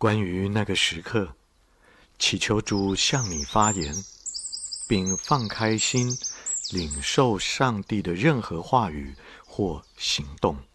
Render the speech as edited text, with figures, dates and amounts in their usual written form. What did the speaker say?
关于那个时刻，祈求主向你发言，并放开心，领受上帝的任何话语或行动。